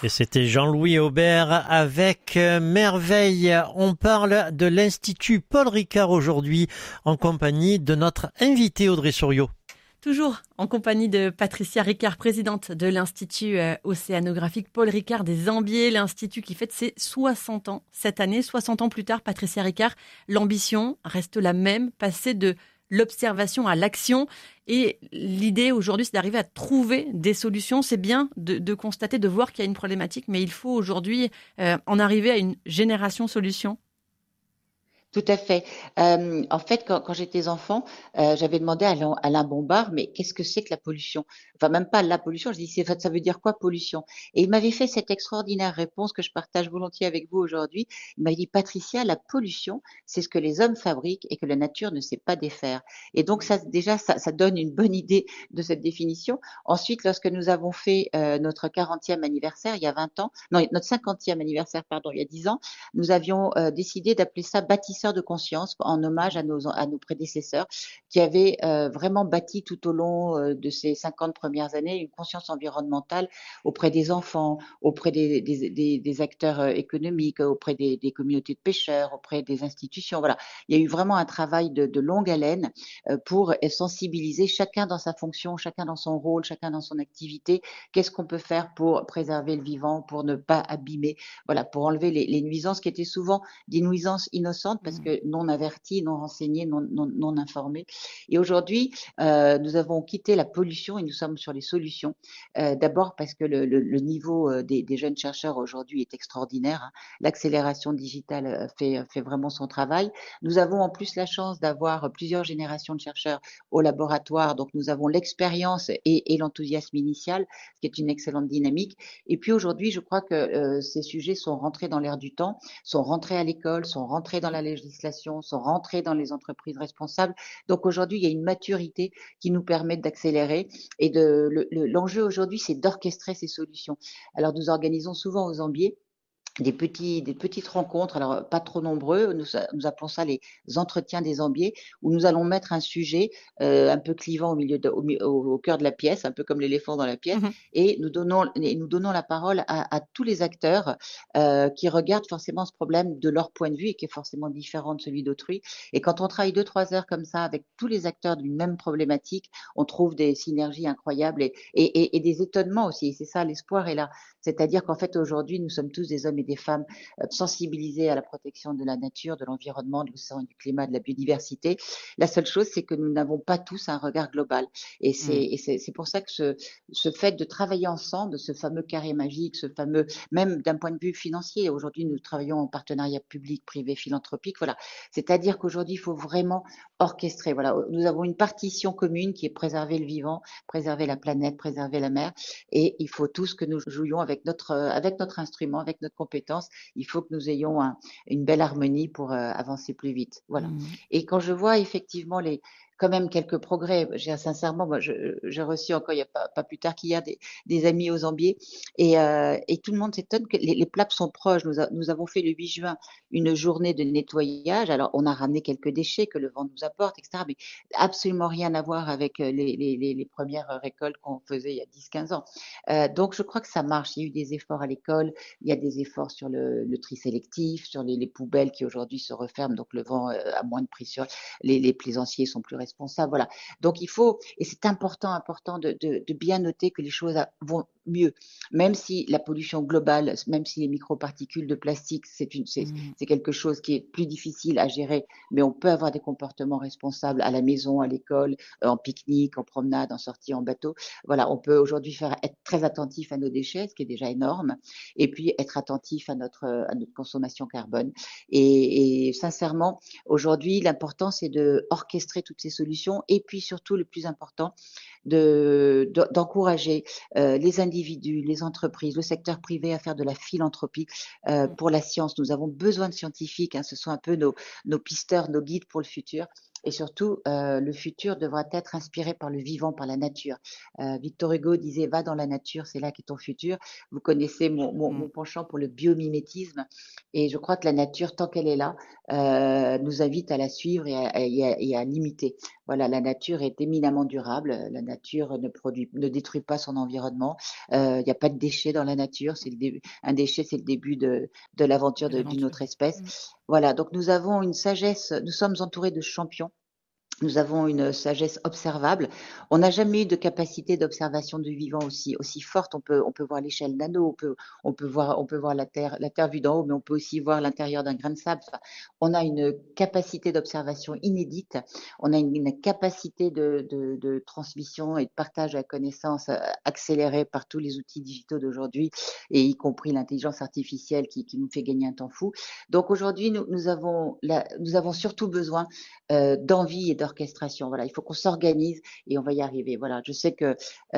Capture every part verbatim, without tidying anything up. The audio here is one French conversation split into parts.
Et c'était Jean-Louis Aubert avec euh, Merveille. On parle de l'Institut Paul Ricard aujourd'hui en compagnie de notre invité Audrey Souriau. Toujours en compagnie de Patricia Ricard, présidente de l'Institut océanographique Paul Ricard des Ambiers, l'Institut qui fête ses soixante ans cette année. soixante ans plus tard, Patricia Ricard, l'ambition reste la même, passer de l'observation à l'action. Et l'idée aujourd'hui, c'est d'arriver à trouver des solutions. C'est bien de, de constater, de voir qu'il y a une problématique, mais il faut aujourd'hui euh, en arriver à une génération solution. Tout à fait. Euh, en fait, quand, quand j'étais enfant, euh, j'avais demandé à Alain, Alain Bombard, mais qu'est-ce que c'est que la pollution? Enfin, même pas la pollution. Je dis, c'est, ça veut dire quoi pollution? Et il m'avait fait cette extraordinaire réponse que je partage volontiers avec vous aujourd'hui. Il m'a dit, Patricia, la pollution, c'est ce que les hommes fabriquent et que la nature ne sait pas défaire. Et donc, ça, déjà, ça, ça donne une bonne idée de cette définition. Ensuite, lorsque nous avons fait euh, notre quarantième anniversaire, il y a vingt ans, non, notre cinquantième anniversaire, pardon, il y a dix ans, nous avions euh, décidé d'appeler ça bâtisseur de conscience en hommage à nos, à nos prédécesseurs qui avaient euh, vraiment bâti tout au long euh, de ces cinquante premières années une conscience environnementale auprès des enfants, auprès des, des, des, des acteurs euh, économiques, auprès des, des communautés de pêcheurs, auprès des institutions. Voilà, il y a eu vraiment un travail de, de longue haleine euh, pour sensibiliser chacun dans sa fonction, chacun dans son rôle, chacun dans son activité. Qu'est-ce qu'on peut faire pour préserver le vivant, pour ne pas abîmer, voilà, pour enlever les, les nuisances qui étaient souvent des nuisances innocentes parce que non avertis, non renseignés, non, non, non informés. Et aujourd'hui, euh, nous avons quitté la pollution et nous sommes sur les solutions. Euh, d'abord parce que le, le, le niveau des, des jeunes chercheurs aujourd'hui est extraordinaire. Hein. L'accélération digitale fait, fait vraiment son travail. Nous avons en plus la chance d'avoir plusieurs générations de chercheurs au laboratoire. Donc nous avons l'expérience et, et l'enthousiasme initial, ce qui est une excellente dynamique. Et puis aujourd'hui, je crois que euh, ces sujets sont rentrés dans l'air du temps, sont rentrés à l'école, sont rentrés dans la législation, sont rentrés dans les entreprises responsables. Donc aujourd'hui, il y a une maturité qui nous permet d'accélérer. Et de, le, le, l'enjeu aujourd'hui, c'est d'orchestrer ces solutions. Alors nous organisons souvent aux Ambiers des petits, des petites rencontres, alors pas trop nombreux, nous, nous appelons ça les entretiens des Ambiers, où nous allons mettre un sujet euh, un peu clivant au milieu, de, au, au, au cœur de la pièce, un peu comme l'éléphant dans la pièce, mmh. et nous donnons, et nous donnons la parole à, à tous les acteurs euh, qui regardent forcément ce problème de leur point de vue et qui est forcément différent de celui d'autrui. Et quand on travaille deux, trois heures comme ça avec tous les acteurs d'une même problématique, on trouve des synergies incroyables et, et, et, et des étonnements aussi. Et c'est ça, l'espoir est là. C'est-à-dire qu'en fait, aujourd'hui, nous sommes tous des hommes et des femmes sensibilisées à la protection de la nature, de l'environnement, de l'océan, du climat, de la biodiversité. La seule chose, c'est que nous n'avons pas tous un regard global. Et c'est, mmh. et c'est, c'est pour ça que ce, ce fait de travailler ensemble, ce fameux carré magique, ce fameux, même d'un point de vue financier, aujourd'hui, nous travaillons en partenariat public, privé, philanthropique, voilà. C'est-à-dire qu'aujourd'hui, il faut vraiment orchestrer. Voilà. Nous avons une partition commune qui est préserver le vivant, préserver la planète, préserver la mer. Et il faut tous que nous jouions avec Avec notre, avec notre instrument, avec notre compétence, il faut que nous ayons un, une belle harmonie pour euh, avancer plus vite. Voilà. Mmh. Et quand je vois effectivement les, quand même quelques progrès, j'ai sincèrement, moi, je, j'ai reçu encore il n'y a pas, pas plus tard qu'hier des, des amis aux Ambiers et, euh, et tout le monde s'étonne que les, les plaques sont proches. Nous, a, nous avons fait le huit juin une journée de nettoyage. Alors, on a ramené quelques déchets que le vent nous apporte, et cetera, mais absolument rien à voir avec les, les, les, les premières récoltes qu'on faisait il y a dix quinze ans. Euh, donc, je crois que ça marche. Il y a eu des efforts à l'école, il y a des efforts sur le, le tri sélectif, sur les, les poubelles qui aujourd'hui se referment, donc le vent a moins de prise sur les, les plaisanciers sont plus responsables. Voilà. Donc il faut, et c'est important, important de, de, de bien noter que les choses vont mieux, même si la pollution globale, même si les microparticules de plastique, c'est, une, c'est, mmh. c'est quelque chose qui est plus difficile à gérer, mais on peut avoir des comportements responsables à la maison, à l'école, en pique-nique, en promenade, en sortie en bateau. Voilà, on peut aujourd'hui faire être très attentif à nos déchets, ce qui est déjà énorme, et puis être attentif à notre, à notre consommation carbone. Et, et sincèrement, aujourd'hui, l'important, c'est de orchestrer toutes ces solutions, et puis surtout, le plus important, de, de, d'encourager euh, les individus, les entreprises, le secteur privé à faire de la philanthropie euh, pour la science. Nous avons besoin de scientifiques, hein, ce sont un peu nos, nos pisteurs, nos guides pour le futur. et surtout, euh, le futur devra être inspiré par le vivant, par la nature. Euh, Victor Hugo disait, va dans la nature, c'est là qu'est ton futur. Vous connaissez mon, mon, Mm. mon penchant pour le biomimétisme, et je crois que la nature, tant qu'elle est là, euh, nous invite à la suivre et à, et à, et à l'imiter. Voilà, la nature est éminemment durable. La nature ne produit, ne détruit pas son environnement. Euh, Il n'y a pas de déchets dans la nature. C'est le début, un déchet, c'est le début de, de l'aventure De de- d'une l'aventure. autre espèce. Mm. Voilà, donc nous avons une sagesse, nous sommes entourés de champions. Nous avons une sagesse observable. On n'a jamais eu de capacité d'observation du vivant aussi, aussi forte. On peut, on peut voir l'échelle nano, on peut, on peut voir, on peut voir la Terre, la Terre vue d'en haut, mais on peut aussi voir l'intérieur d'un grain de sable. Enfin, on a une capacité d'observation inédite. On a une, une capacité de, de, de transmission et de partage de la connaissance euh, accélérée par tous les outils digitaux d'aujourd'hui, et y compris l'intelligence artificielle qui, qui nous fait gagner un temps fou. Donc aujourd'hui, nous, nous avons, la, nous avons surtout besoin euh, d'envie et d'orchestration. Voilà, il faut qu'on s'organise et on va y arriver. Voilà, je sais que euh,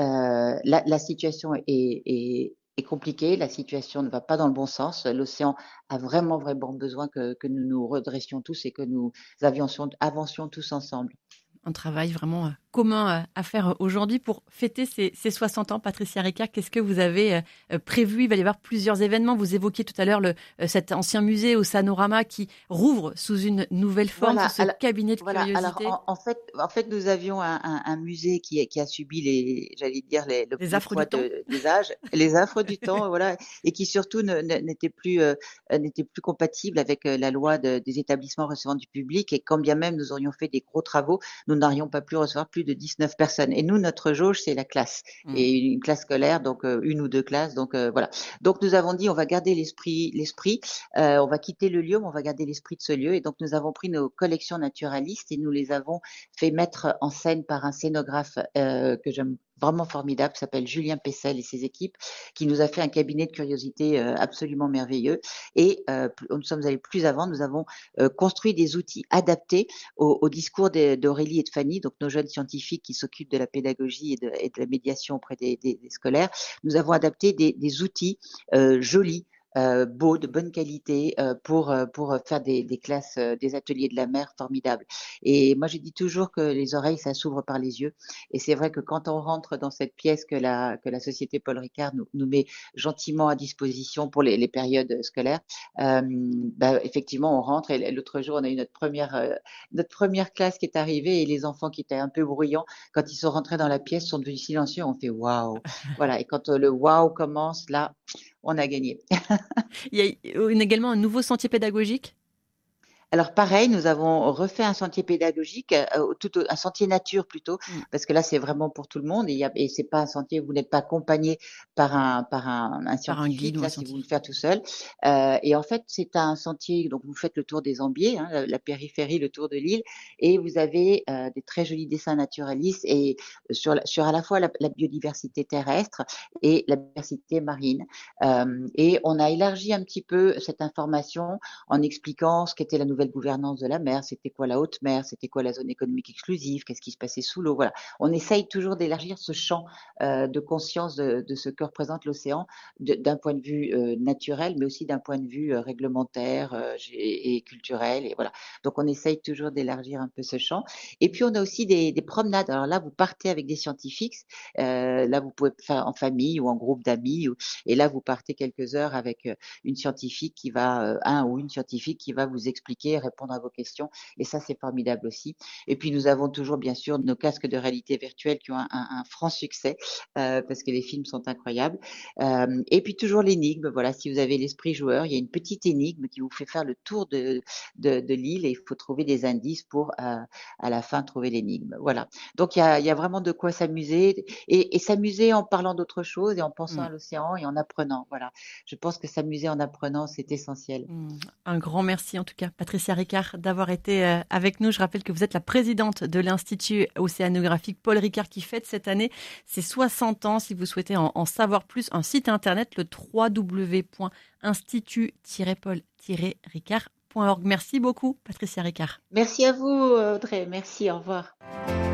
la, la situation est, est, est compliquée, la situation ne va pas dans le bon sens. L'océan a vraiment, vraiment besoin que, que nous nous redressions tous et que nous avions, avancions tous ensemble. Un travail vraiment euh, commun euh, à faire aujourd'hui pour fêter ces, ces soixante ans. Patricia Ricard, qu'est-ce que vous avez euh, prévu? Il va y avoir plusieurs événements. Vous évoquiez tout à l'heure le, euh, cet ancien musée au Sanorama qui rouvre sous une nouvelle forme, Voilà, sous ce alors, cabinet de voilà, alors curiosité. en, en fait, en fait, nous avions un, un, un musée qui, qui a subi les, j'allais dire les, le, Des le affres poids du temps. de, des âges, les affres du temps, voilà, et qui surtout ne- ne- n'était plus euh, n'était plus compatible avec euh, la loi de- des établissements recevant du public. Et quand bien même nous aurions fait des gros travaux, nous n'aurions pas pu recevoir plus de dix-neuf personnes. Et nous, notre jauge, c'est la classe, Mm. et une classe scolaire, donc euh, une ou deux classes, donc euh, voilà. Donc nous avons dit, on va garder l'esprit, l'esprit. Euh, on va quitter le lieu, mais on va garder l'esprit de ce lieu. Et donc, nous avons pris nos collections naturalistes et nous les avons fait mettre en scène par un scénographe euh, que j'aime vraiment formidable, qui s'appelle Julien Pessel et ses équipes, qui nous a fait un cabinet de curiosité euh, absolument merveilleux. Et euh, nous sommes allés plus avant, nous avons euh, construit des outils adaptés au, au discours d'Aurélie et de Fanny, donc nos jeunes scientifiques qui s'occupent de la pédagogie et de, et de la médiation auprès des, des, des scolaires. Nous avons adapté des, des outils euh, jolis, euh, beaux, de bonne qualité, euh, pour, euh, pour faire des, des classes, euh, des ateliers de la mer formidables. Et moi, je dis toujours que les oreilles, ça s'ouvre par les yeux. Et c'est vrai que quand on rentre dans cette pièce que la, que la Société Paul Ricard nous, nous met gentiment à disposition pour les, les périodes scolaires, euh, bah, effectivement, on rentre. Et l'autre jour, on a eu notre première, euh, notre première classe qui est arrivée, et les enfants qui étaient un peu bruyants, quand ils sont rentrés dans la pièce, sont devenus silencieux. On fait waouh. Voilà. Et quand euh, le waouh commence, là, on a gagné. Il y a également un nouveau sentier pédagogique. Alors pareil, nous avons refait un sentier pédagogique, euh, tout, un sentier nature plutôt, Mm. parce que là c'est vraiment pour tout le monde, et, il y a, et c'est pas un sentier où vous n'êtes pas accompagné par un par un, un Par un guide scientifique. ou un Là, si vous le scientifique. faites tout seul, euh, et en fait c'est un sentier, donc vous faites le tour des Ambiers, hein, la, la périphérie, le tour de l'île, et vous avez euh, des très jolis dessins naturalistes et sur la- sur à la fois la, la biodiversité terrestre et la biodiversité marine. Euh, et on a élargi un petit peu cette information en expliquant ce qu'était la nouvelle gouvernance de la mer, c'était quoi la haute mer, c'était quoi la zone économique exclusive, qu'est-ce qui se passait sous l'eau. Voilà. On essaye toujours d'élargir ce champ euh, de conscience de, de ce que représente l'océan d'un point de vue euh, naturel, mais aussi d'un point de vue euh, réglementaire euh, et, et culturel. Et voilà. Donc on essaye toujours d'élargir un peu ce champ. Et puis on a aussi des, des promenades. Alors là, vous partez avec des scientifiques. Euh, là, vous pouvez faire en famille ou en groupe d'amis. Ou, et là, vous partez quelques heures avec euh, une scientifique qui va, euh, un ou une scientifique qui va vous expliquer, répondre à vos questions. Et ça, c'est formidable aussi. Et puis, nous avons toujours, bien sûr, nos casques de réalité virtuelle qui ont un, un, un franc succès euh, parce que les films sont incroyables. Euh, et puis, toujours l'énigme. Voilà, si vous avez l'esprit joueur, il y a une petite énigme qui vous fait faire le tour de, de, de l'île et il faut trouver des indices pour, euh, à la fin, trouver l'énigme. Voilà. Donc, il y a, il y a vraiment de quoi s'amuser et, et s'amuser en parlant d'autre chose et en pensant Mm. à l'océan et en apprenant. Voilà. Je pense que s'amuser en apprenant, c'est essentiel. Mm. Un grand merci en tout cas, Patricia Ricard, d'avoir été euh, avec nous. Je rappelle que vous êtes la présidente de l'Institut océanographique Paul Ricard qui fête cette année ses soixante ans. Si vous souhaitez en, en savoir plus, un site internet, le w w w point institut tiret paul tiret ricard point org. Merci beaucoup, Patricia Ricard. Merci à vous, Audrey. Merci, au revoir.